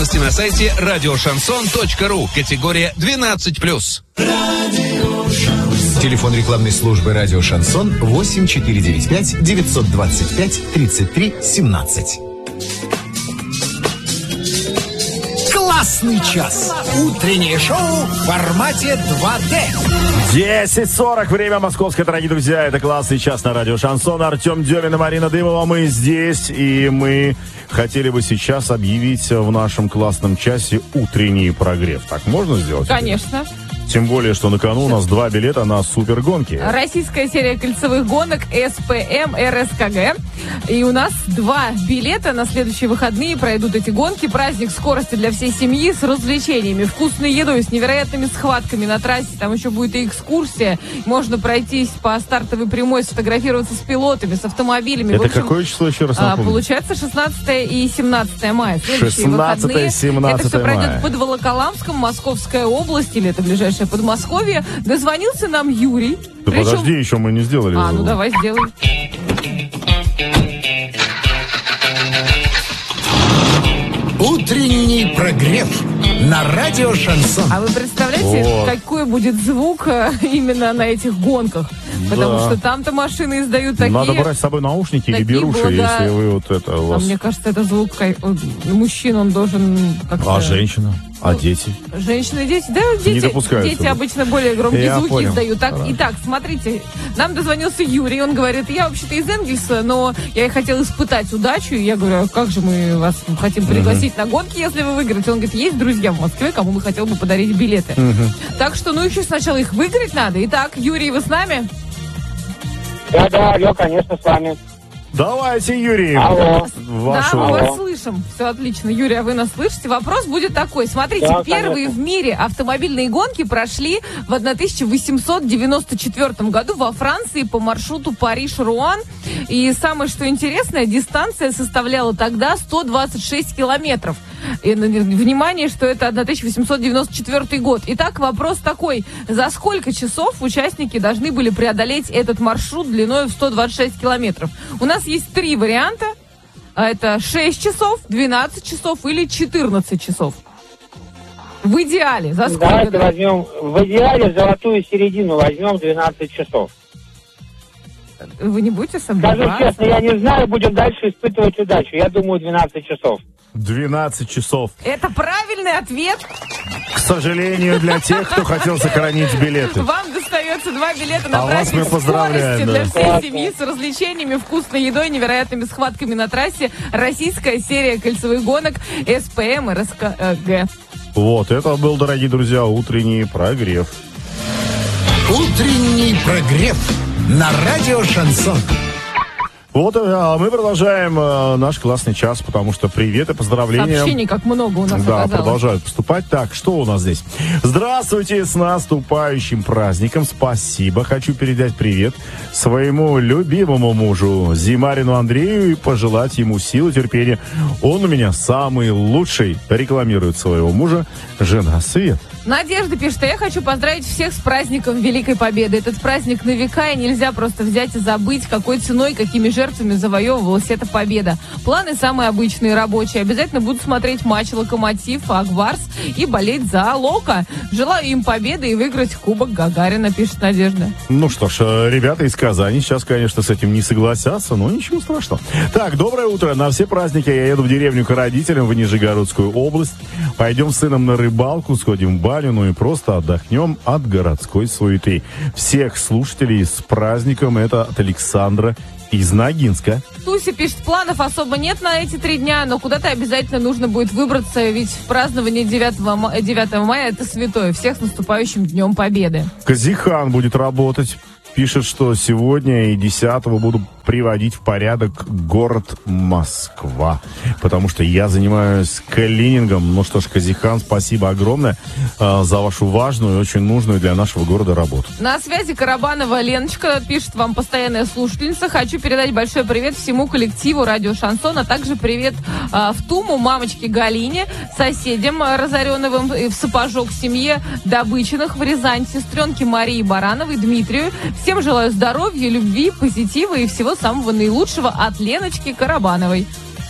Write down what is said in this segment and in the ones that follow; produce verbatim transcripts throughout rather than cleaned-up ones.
На сайте радио шансон точка ру. Категория двенадцать плюс. Телефон рекламной службы «Радио Шансон» восемь четыре девять пять девятьсот двадцать пять тридцать три семнадцать. Классный час. Утреннее шоу в формате два дэ. десять сорок. Время московское, дорогие друзья. Это классный час на радио Шансон. Артем Демин и Марина Дымова. Мы здесь, и мы хотели бы сейчас объявить в нашем классном часе утренний прогрев. Так можно сделать? Конечно. Тем более, что на кону у нас два билета на супергонки. Российская серия кольцевых гонок эс пэ эм эр эс ка гэ. И у нас два билета на следующие выходные. Пройдут эти гонки. Праздник скорости для всей семьи с развлечениями, вкусной едой, с невероятными схватками на трассе. Там еще будет и экскурсия. Можно пройтись по стартовой прямой, сфотографироваться с пилотами, с автомобилями. Это В общем, какое число еще раз напомню? Получается шестнадцатое и семнадцатое мая. шестнадцатое и семнадцатое Это все пройдет мая. под Волоколамском, Московская область, или это ближайшее Подмосковье. Дозвонился нам Юрий. Да Причем... подожди, еще мы не сделали. А, ну давай сделаем. Утренний прогрев на радио Шансон. А вы представляете, Вот. какой будет звук э, именно на этих гонках? Потому Да. что там-то машины издают такие... Надо брать с собой наушники или такие беруши, было, да. если вы вот это у А вас... мне кажется, это звук ка- э, мужчин, он должен как-то... А женщина? А дети? Женщины и дети, да, Не дети, допускаются, дети да? обычно более громкие Я звуки понял. издают. Так, Хорошо. итак, смотрите, нам дозвонился Юрий, он говорит, я вообще-то из Энгельса, но я и хотел испытать удачу, и я говорю, а как же мы вас хотим пригласить на гонки, если вы выиграете? Он говорит, есть друзья в Москве, кому бы хотел бы подарить билеты. Так что, ну, еще сначала их выиграть надо. Итак, Юрий, вы с нами? Да, да, я, конечно, с вами. Давайте, Юрий, Алло. вашу... Да, мы Алло. вас слышим. Все отлично. Юрий, а вы нас слышите? Вопрос будет такой. Смотрите, Да, первые конечно. в мире автомобильные гонки прошли в тысяча восемьсот девяносто четвёртом году во Франции по маршруту Париж-Руан. И самое, что интересное, дистанция составляла тогда сто двадцать шесть километров. И, внимание, что это тысяча восемьсот девяносто четвёртый год. Итак, вопрос такой. За сколько часов участники должны были преодолеть этот маршрут длиной в сто двадцать шесть километров? У нас есть три варианта. А это шесть часов, двенадцать часов или четырнадцать часов. В идеале. За сколько? Давайте да? возьмем, в идеале золотую середину возьмем двенадцать часов. Вы не будете Скажу сомневаться? честно, я не знаю, будем дальше испытывать удачу. Я думаю, двенадцать часов. двенадцать часов. Это правильный ответ. К сожалению, для тех, кто хотел сохранить билеты. Вам достается два билета на А вас праздник мы поздравляем, скорости да. для всей Классно. семьи с развлечениями, вкусной едой, невероятными схватками на трассе. Российская серия кольцевых гонок эс пэ эм эр эс ка гэ. Вот, это был, дорогие друзья, утренний прогрев. Утренний прогрев на радио Шансон. Вот, а мы продолжаем э, наш классный час, потому что привет и поздравления. Сообщений как много у нас Да, оказалось. продолжают поступать. Так, что у нас здесь? Здравствуйте, с наступающим праздником. Спасибо. Хочу передать привет своему любимому мужу Зимарину Андрею и пожелать ему силы, терпения. Он у меня самый лучший, рекламирует своего мужа жена Свет. Надежда пишет, а я хочу поздравить всех с праздником Великой Победы. Этот праздник на века, и нельзя просто взять и забыть, какой ценой, какими жертвами завоевывалась эта победа. Планы самые обычные, рабочие. Обязательно буду смотреть матч «Локомотив», «Акбарс» и болеть за «Локо». Желаю им победы и выиграть Кубок Гагарина, пишет Надежда. Ну что ж, э, ребята из Казани сейчас, конечно, с этим не согласятся, но ничего страшного. Так, доброе утро. На все праздники я еду в деревню к родителям в Нижегородскую область. Пойдем с сыном на рыбалку, сходим в баню, ну и просто отдохнем от городской суеты. Всех слушателей с праздником. Это от Александра из Ногинска. Туся пишет, планов особо нет на эти три дня, но куда-то обязательно нужно будет выбраться, ведь в праздновании девятого мая это святое. Всех с наступающим Днем Победы. Казихан будет работать. Пишет, что сегодня и десятого буду приводить в порядок город Москва. Потому что я занимаюсь клинингом. Ну что ж, Казихан, спасибо огромное э, за вашу важную и очень нужную для нашего города работу. На связи Карабанова Леночка пишет, вам постоянная слушательница. Хочу передать большой привет всему коллективу радио Шансон, а также привет э, в Туму, мамочке Галине, соседям Разореновым, и в Сапожок семье Добычиных, в Рязань, сестренке Марии Барановой, Дмитрию. Всем желаю здоровья, любви, позитива и всего самого наилучшего от Леночки Карабановой.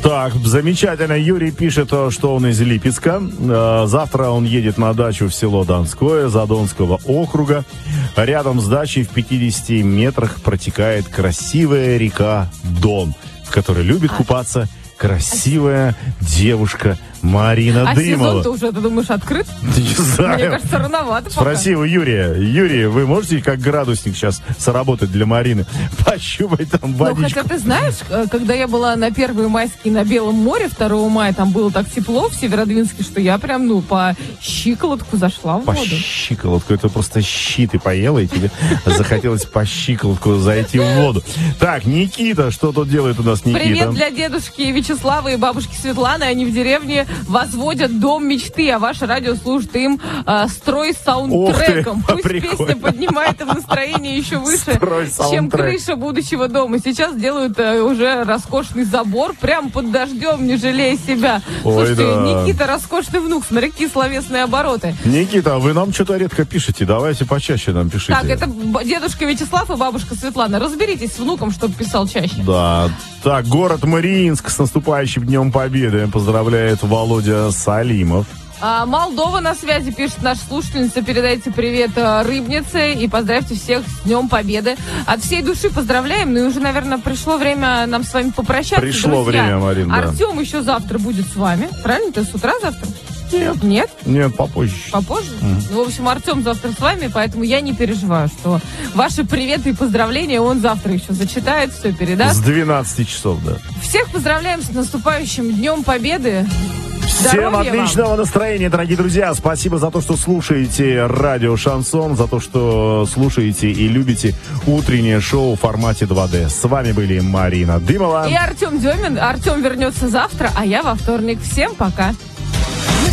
Так, замечательно. Юрий пишет, что он из Липецка. Завтра он едет на дачу в село Донское Задонского округа. Рядом с дачей в пятидесяти метрах протекает красивая река Дон, в которой любит купаться красивая девушка Марина а Дымова. А сезон-то уже, ты думаешь, открыт? Не знаю. Мне кажется, рановато пока. Спроси у Юрия. Юрий, вы можете как градусник сейчас сработать для Марины? Пощупать там водичку. Ну, хотя ты знаешь, когда я была на первые майские на Белом море, второго мая, там было так тепло в Северодвинске, что я прям, ну, по щиколотку зашла в по воду. По щиколотку? Это просто щи ты поела, и тебе захотелось по щиколотку зайти в воду. Так, Никита, что тут делает у нас Никита? Привет для дедушки Вячеслава и бабушки Светланы. Они в деревне возводят дом мечты, а ваше радио служит им э, строй-саундтреком. Пусть прикольно. Песня поднимает им настроение еще выше, чем крыша будущего дома. Сейчас делают э, уже роскошный забор прямо под дождем, не жалея себя. Ой, Слушайте, да. Никита роскошный внук, смотри, какие словесные обороты. Никита, вы нам что-то редко пишете, давайте почаще нам пишите. Так, это дедушка Вячеслав и бабушка Светлана. Разберитесь с внуком, чтобы писал чаще. Да. Так, город Мариинск с наступающим Днем Победы поздравляет Володя Салимов. А, Молдова на связи, пишет наша слушательница. Передайте привет а, Рыбнице и поздравьте всех с Днем Победы. От всей души поздравляем. Ну и уже, наверное, пришло время нам с вами попрощаться. Пришло друзья. время, Марин, да. Артем еще завтра будет с вами. Правильно? Ты с утра завтра? Нет. Нет? Нет, попозже. Попозже? Mm. В общем, Артем завтра с вами, поэтому я не переживаю, что ваши приветы и поздравления он завтра еще зачитает, все передаст. С двенадцати часов, да. Всех поздравляем с наступающим Днем Победы. Всем Здоровья отличного вам. настроения, дорогие друзья. Спасибо за то, что слушаете радио Шансон, за то, что слушаете и любите утреннее шоу в формате два дэ. С вами были Марина Дымова и Артем Демин. Артем вернется завтра, а я во вторник. Всем пока.